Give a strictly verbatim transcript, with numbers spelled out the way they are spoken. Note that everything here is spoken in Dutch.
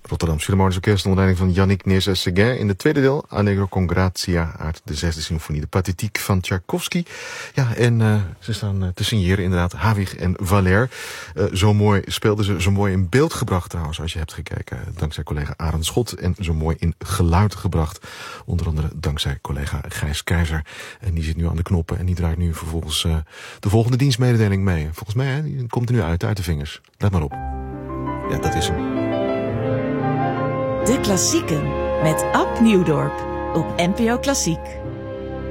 Rotterdam Philharmonisch Orkest onder leiding van Yannick Nézet-Séguin. In het tweede deel Allegro con Grazia uit de zesde symfonie, de Pathétique van Tchaikovsky. Ja, en uh, ze staan uh, te signeren inderdaad Havig en Valère. Uh, zo mooi speelden ze, zo mooi in beeld gebracht trouwens, als je hebt gekeken. Dankzij collega Arend Schot en zo mooi in geluid gebracht. Onder andere dankzij collega Gijs Keizer. En die zit nu aan de knoppen en die draait nu vervolgens uh, de volgende dienstmededeling mee. Volgens mij, hè, die komt er nu uit, uit de vingers. Let maar op. Ja, dat is hem. De Klassieken met Ab Nieuwdorp op N P O Klassiek.